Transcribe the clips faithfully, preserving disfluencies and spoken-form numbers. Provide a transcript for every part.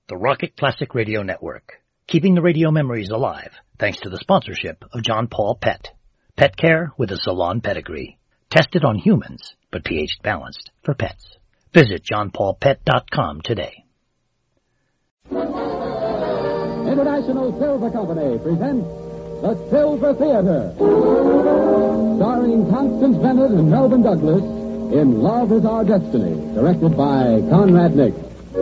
the Rocket Classic Radio Network, keeping the radio memories alive thanks to the sponsorship of John Paul Pet. Pet care with a salon pedigree. Tested on humans, but pH balanced for pets. Visit john paul pet dot com today. International Silver Company presents The Silver Theater, starring Constance Bennett and Melvin Douglas in Love Is Our Destiny, directed by Conrad Nick.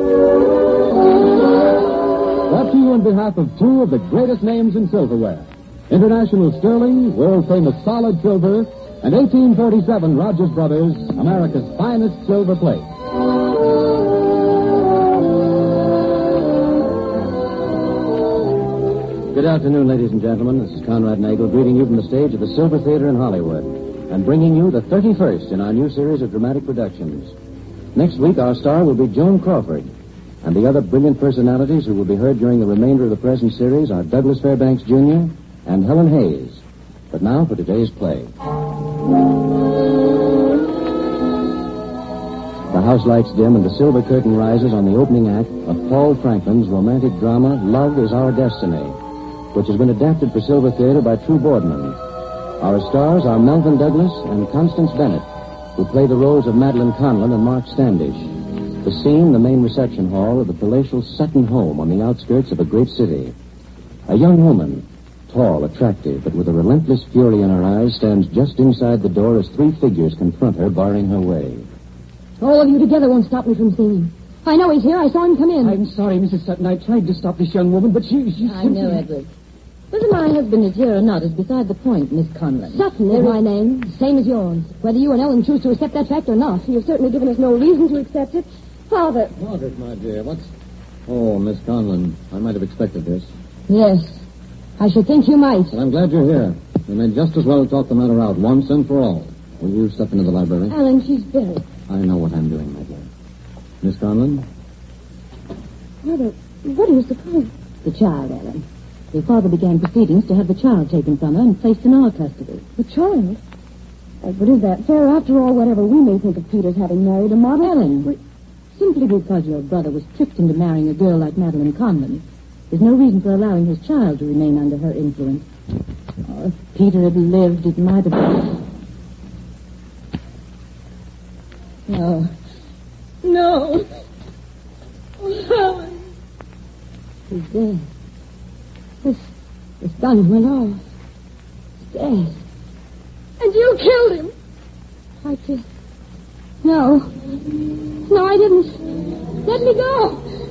Brought to you on behalf of two of the greatest names in silverware, International Sterling, world-famous solid silver, and eighteen forty-seven Rogers Brothers, America's finest silver plate. Good afternoon, ladies and gentlemen. This is Conrad Nagel greeting you from the stage of the Silver Theater in Hollywood and bringing you the thirty-first in our new series of dramatic productions. Next week, our star will be Joan Crawford, and the other brilliant personalities who will be heard during the remainder of the present series are Douglas Fairbanks, Junior and Helen Hayes. But now for today's play. The house lights dim and the silver curtain rises on the opening act of Paul Franklin's romantic drama, Love Is Our Destiny, which has been adapted for Silver Theater by True Boardman. Our stars are Melvin Douglas and Constance Bennett, who play the roles of Madeline Conlon and Mark Standish. The scene, the main reception hall of the palatial Sutton home on the outskirts of a great city. A young woman, tall, attractive, but with a relentless fury in her eyes, stands just inside the door as three figures confront her, barring her way. All of you together won't stop me from seeing him. I know he's here. I saw him come in. I'm sorry, Missus Sutton. I tried to stop this young woman, but she... she I simply... know, Edward. Whether my husband is here or not is beside the point, Miss Conlon. Sutton is my name, same as yours. Whether you and Ellen choose to accept that fact or not, you've certainly given us no reason to accept it. Father... Margaret, my dear, what's... Oh, Miss Conlon, I might have expected this. Yes, I should think you might. But I'm glad you're here. We may just as well talk the matter out once and for all. Will you step into the library? Ellen, she's very... I know what I'm doing, my dear. Miss Conlon? Mother, what do you suppose? The child, Ellen. Your father began proceedings to have the child taken from her and placed in our custody. The child? Uh, but is that fair? After all, whatever we may think of Peter's having married a model... Ellen, we... simply because your brother was tricked into marrying a girl like Madeline Conlon, there's no reason for allowing his child to remain under her influence. Oh, if Peter had lived, it might have been... No. No. Oh, Helen. He's dead. This, this gun went off. He's dead. And you killed him. I did. No. No, I didn't. Let me go.